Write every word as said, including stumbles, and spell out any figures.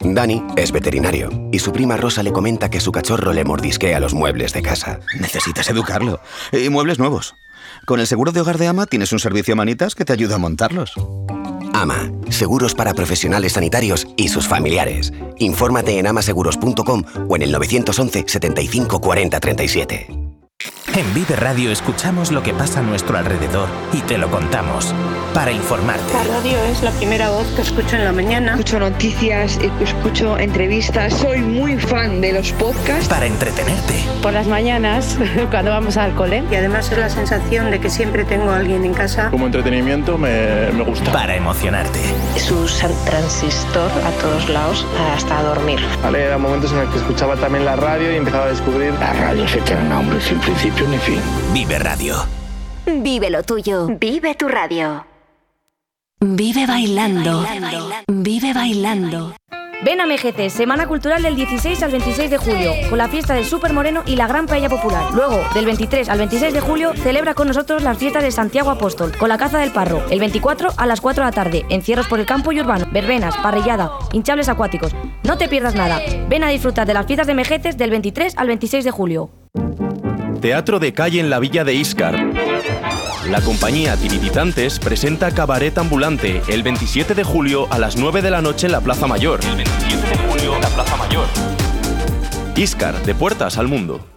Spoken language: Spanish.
Dani es veterinario y su prima Rosa le comenta que su cachorro le mordisquea los muebles de casa. Necesitas educarlo. Y muebles nuevos. Con el seguro de hogar de Ama tienes un servicio manitas que te ayuda a montarlos. Ama, seguros para profesionales sanitarios y sus familiares. Infórmate en amaseguros punto com o en el nueve once, setenta y cinco, cuarenta, treinta y siete. En Vive Radio escuchamos lo que pasa a nuestro alrededor y te lo contamos para informarte. La radio es la primera voz que escucho en la mañana. Escucho noticias, escucho entrevistas, soy muy fan de los podcasts. Para entretenerte. Por las mañanas, cuando vamos al cole. Y además es la sensación de que siempre tengo a alguien en casa. Como entretenimiento me, me gusta. Para emocionarte. Es un transistor a todos lados hasta dormir. Vale, eran momentos en los que escuchaba también la radio y empezaba a descubrir. La radio se tiene un nombre sin principio ni fin. Vive Radio. Vive lo tuyo. Vive tu radio. Vive bailando. Vive bailando. Vive bailando. Ven a M G C, Semana Cultural del dieciséis al veintiséis de julio, con la fiesta del Súper Moreno y la Gran Paella Popular. Luego, del veintitrés al veintiséis de julio, celebra con nosotros las fiestas de Santiago Apóstol, con la caza del parro. El veinticuatro a las cuatro de la tarde, encierros por el campo y urbano, verbenas, parrillada, hinchables acuáticos. No te pierdas nada. Ven a disfrutar de las fiestas de M G C del veintitrés al veintiséis de julio. Teatro de calle en la villa de Íscar. La compañía Tirititantes presenta Cabaret Ambulante el veintisiete de julio a las nueve de la noche en la Plaza Mayor. El veintisiete de julio en la Plaza Mayor. Íscar, de puertas al mundo.